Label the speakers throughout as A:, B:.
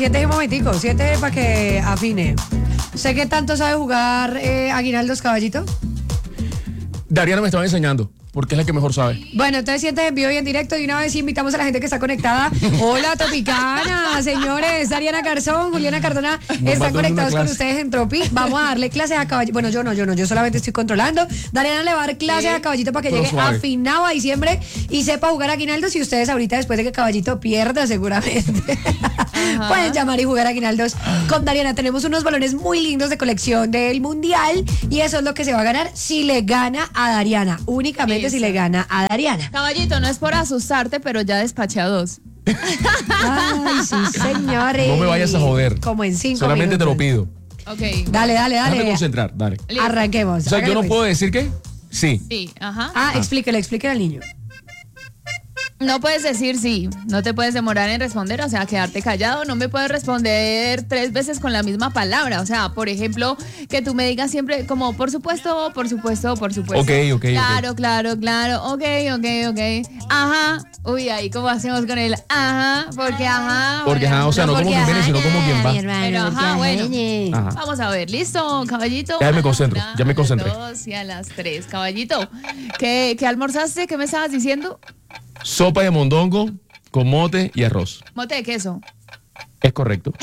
A: siéntese un momentico, siéntese para que afine. ¿Sé qué tanto sabe jugar Aguinaldos, caballito?
B: Dariana me estaba enseñando, porque es la que mejor sabe.
A: Bueno, entonces siéntese en vivo y en directo y una vez invitamos a la gente que está conectada. Hola, Tropicana, señores. Dariana Garzón, Juliana Cardona están conectados con ustedes en Tropi. Vamos a darle clases a Caballito. Bueno, yo no, yo solamente estoy controlando. Dariana le va a dar clases a Caballito para que llegue
B: suave,
A: afinado a diciembre y sepa jugar Aguinaldos. Y ustedes ahorita, después de que Caballito pierda, seguramente pueden llamar y jugar Aguinaldos con Dariana. Tenemos unos balones muy lindos de colección del Mundial y eso es lo que se va a ganar si le gana a Dariana. Únicamente si le gana a Dariana.
C: Caballito, no es por asustarte, pero ya despaché a 2.
A: Ay, sí, señores.
B: No me vayas a joder.
A: Como en 5
B: Solamente
A: minutos.
B: te lo pido.
C: Ok.
A: Dale.
B: Déjame concentrar, dale.
C: Listo.
A: Arranquemos.
B: O sea, yo
A: Hágale
B: no
A: pues.
B: puedo decir qué. Sí.
C: Sí, ajá.
A: Explíquele al niño.
C: No puedes decir sí, no te puedes demorar en responder, o sea, quedarte callado, no me puedes responder 3 veces con la misma palabra, o sea, por ejemplo, que tú me digas siempre como, por supuesto.
B: Ok.
C: Claro, ok. Ajá, uy, ahí cómo hacemos con el ajá, porque ajá.
B: Porque
C: bueno,
B: o sea, no como quien viene, sino como quien va.
C: Pero ajá, bueno.
B: Ajá.
C: Vamos a ver, listo, caballito.
B: Ya me concentro, ya me concentré.
C: A las 2 y a las 3, caballito. ¿Qué almorzaste? ¿Qué me estabas diciendo?
B: Sopa de mondongo con mote y arroz.
C: Mote de queso.
B: Es correcto.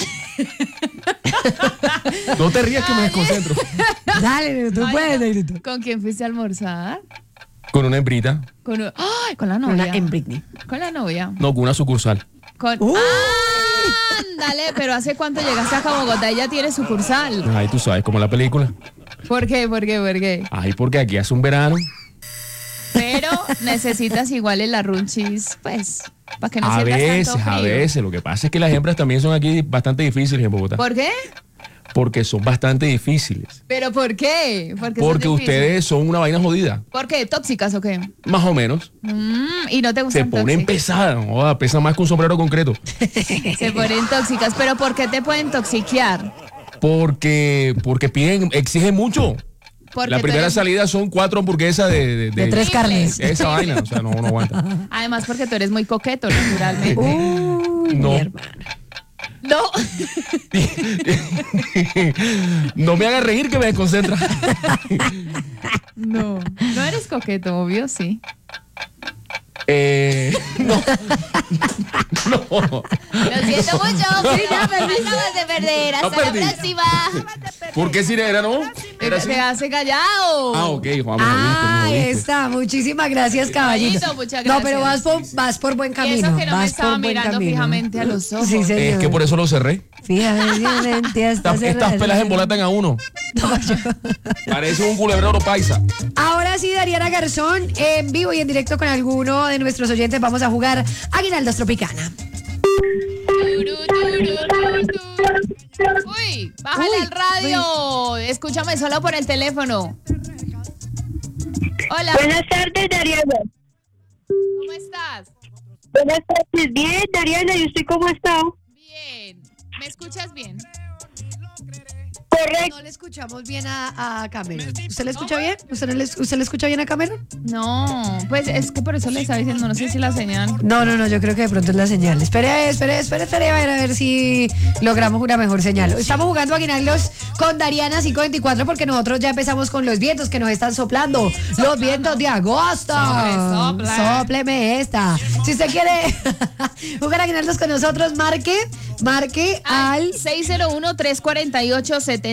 B: No te rías que me desconcentro.
A: Dale, tú puedes, Negrito.
C: ¿Con quién fuiste a almorzar?
B: Con una hembrita.
C: Con la novia.
A: Una en Britney.
C: Con la novia.
B: No, con una sucursal.
C: Ándale, pero ¿hace cuánto llegaste acá a Bogotá? Ella tiene sucursal.
B: Ay, tú sabes, como la película.
C: ¿Por qué?
B: Ay, porque aquí hace un verano.
C: Pero necesitas igual el arrunchis, pues, para que no
B: A
C: sientas tanto frío.
B: veces. Lo que pasa es que las hembras también son aquí bastante difíciles en Bogotá.
C: ¿Por qué?
B: Porque son bastante difíciles.
C: ¿Pero por qué?
B: Porque
C: son difíciles.
B: ustedes son una vaina jodida.
C: ¿Por qué? ¿Tóxicas o qué?
B: Más o menos.
C: Y no te
B: Se
C: gustan
B: ponen
C: tóxicas.
B: pesadas. Joda, pesa más que un sombrero concreto.
C: Se ponen tóxicas. ¿Pero por qué te pueden toxiquear?
B: Porque exigen mucho.
C: Porque
B: La
C: tú
B: primera
C: eres-
B: salida son 4 hamburguesas de
A: 3 carnes.
B: esa vaina. O sea, no aguanta.
C: Además porque tú eres muy coqueto, naturalmente.
A: Uy,
B: No.
A: mi hermano.
C: No.
B: No me hagas reír que me desconcentra.
C: No eres coqueto, obvio, sí.
B: No.
C: Lo siento mucho.
A: Sí, ya perdí.
C: Acabas de perder.
B: No
C: Hasta la
B: perdí.
C: próxima.
B: ¿Por qué sirena, no? ¿Era así?
C: Te hace callado.
B: Ah, ok, Juan. me jodiste, me
A: Ahí
B: jodiste.
A: está. Muchísimas gracias, caballito.
C: Caballito, muchas
A: No, pero
C: gracias.
A: vas por buen
C: Y
A: camino.
C: eso que no me
A: vas
C: estaba
A: por buen
C: mirando
A: camino.
C: fijamente a los ojos.
A: Sí, señor.
B: Es que por eso lo cerré.
A: Fíjate hasta
B: Estas pelas embolatan a uno. Parece un culebrero paisa.
A: Ahora sí, Dariana Garzón, en vivo y en directo con alguno de nuestros oyentes, vamos a jugar Aguinaldos Tropicana.
C: Uy, bájale al radio. Escúchame solo por el teléfono. Hola,
D: Buenas tardes, Dariana.
C: ¿cómo estás?
D: Buenas tardes. Bien, Dariana, ¿y usted cómo está?
C: Bien. ¿Me escuchas bien?
D: Correcto.
A: No le escuchamos bien a Cameron. ¿Usted le escucha bien? ¿Usted le escucha bien a Cameron?
C: No, pues es que por eso le estaba diciendo, no sé si la señal.
A: No, yo creo que de pronto es la señal. Espere, a ver si logramos una mejor señal. Estamos jugando Aguinaldos con Dariana 524 porque nosotros ya empezamos con los vientos que nos están soplando. Los vientos de agosto.
C: Sople.
A: Sópleme esta. Si usted quiere jugar Aguinaldos con nosotros, marque al
C: 601-348-7600.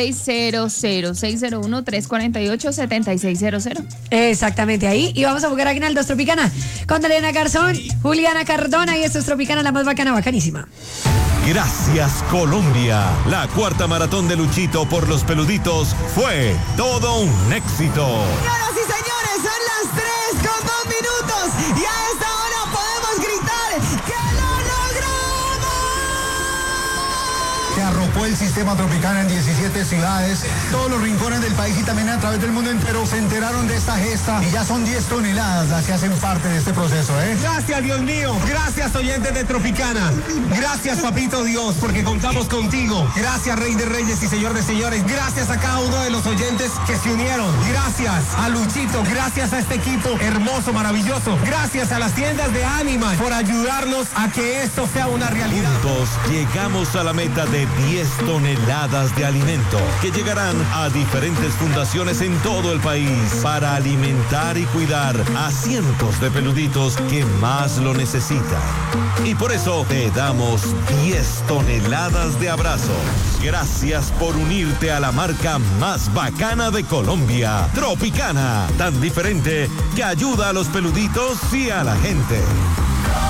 C: 601-348-7600.
A: exactamente ahí. Y vamos a jugar Aguinaldos Tropicana con Dariana Garzón, Juliana Cardona y esto es Tropicana, la más bacana, bacanísima.
E: Gracias, Colombia. La cuarta maratón de Luchito por los peluditos fue todo un éxito.
F: Señoras y señores, son las 3:02 y a esta hora podemos gritar ¡que lo logramos!
E: Que arropó
G: fue el sistema Tropicana en 17 ciudades, todos los rincones del país y también a través del mundo entero se enteraron de esta gesta y ya son 10 toneladas las que hacen parte de este proceso, ¿eh?
H: Gracias, Dios mío. Gracias, oyentes de Tropicana. Gracias, papito Dios, porque contamos contigo. Gracias, Rey de Reyes y Señor de Señores. Gracias a cada uno de los oyentes que se unieron. Gracias a Luchito. Gracias a este equipo hermoso, maravilloso. Gracias a las tiendas de Animal por ayudarnos a que esto sea una realidad.
E: Juntos llegamos a la meta de 10 toneladas de alimento que llegarán a diferentes fundaciones en todo el país para alimentar y cuidar a cientos de peluditos que más lo necesitan. Y por eso te damos 10 toneladas de abrazos. Gracias por unirte a la marca más bacana de Colombia, Tropicana, tan diferente que ayuda a los peluditos y a la gente.